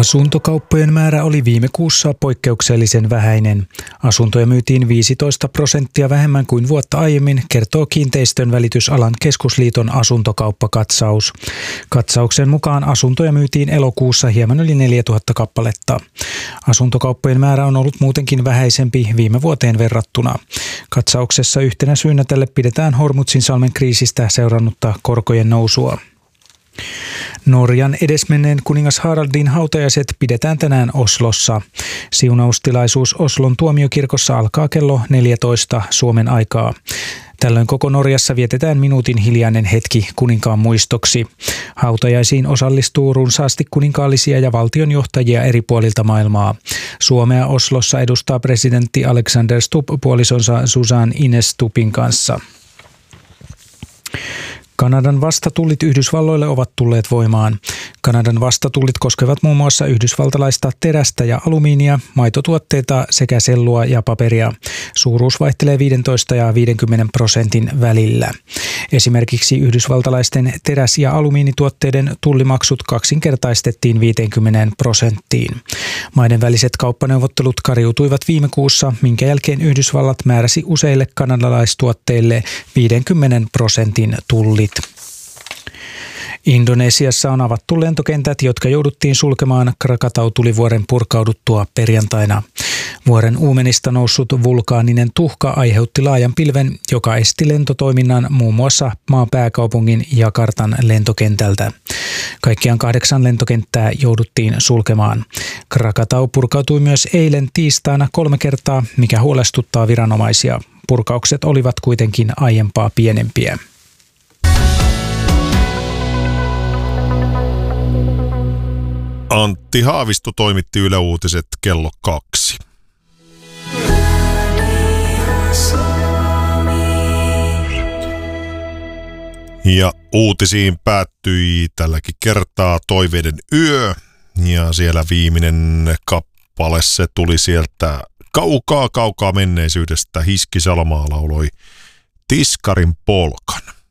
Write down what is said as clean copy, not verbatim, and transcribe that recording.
Asuntokauppojen määrä oli viime kuussa poikkeuksellisen vähäinen. Asuntoja myytiin 15% vähemmän kuin vuotta aiemmin, kertoo Kiinteistön välitysalan keskusliiton asuntokauppakatsaus. Katsauksen mukaan asuntoja myytiin elokuussa hieman yli 4000 kappaletta. Asuntokauppojen määrä on ollut muutenkin vähäisempi viime vuoteen verrattuna. Katsauksessa yhtenä syynä tälle pidetään Hormuzin-salmen kriisistä seurannutta korkojen nousua. Norjan edesmenneen kuningas Haraldin hautajaiset pidetään tänään Oslossa. Siunaustilaisuus Oslon tuomiokirkossa alkaa kello 14 Suomen aikaa. Tällöin koko Norjassa vietetään minuutin hiljainen hetki kuninkaan muistoksi. Hautajaisiin osallistuu runsaasti kuninkaallisia ja valtionjohtajia eri puolilta maailmaa. Suomea Oslossa edustaa presidentti Alexander Stubb puolisonsa Susan Ines Stubbin kanssa. Kanadan vastatullit Yhdysvalloille ovat tulleet voimaan. Kanadan vastatullit koskevat muun muassa yhdysvaltalaista terästä ja alumiinia, maitotuotteita sekä sellua ja paperia. Suuruus vaihtelee 15 ja 50% välillä. Esimerkiksi yhdysvaltalaisten teräs- ja alumiinituotteiden tullimaksut kaksinkertaistettiin 50%. Maiden väliset kauppaneuvottelut kariutuivat viime kuussa, minkä jälkeen Yhdysvallat määräsi useille kanadalaistuotteille 50% tullit. Indonesiassa on avattu lentokentät, jotka jouduttiin sulkemaan Krakatau-tulivuoren purkauduttua perjantaina. Vuoren uumenista noussut vulkaaninen tuhka aiheutti laajan pilven, joka esti lentotoiminnan muun muassa maan pääkaupungin Jakartan lentokentältä. Kaikkiaan 8 lentokenttää jouduttiin sulkemaan. Krakatau purkautui myös eilen tiistaina 3 kertaa, mikä huolestuttaa viranomaisia. Purkaukset olivat kuitenkin aiempaa pienempiä. Antti Haavisto toimitti Yle Uutiset kello 2. Ja uutisiin päättyi tälläkin kertaa Toiveiden yö. Ja siellä viimeinen kappale, se tuli sieltä kaukaa menneisyydestä. Hiski Salmaa lauloi Tiskarin polkan.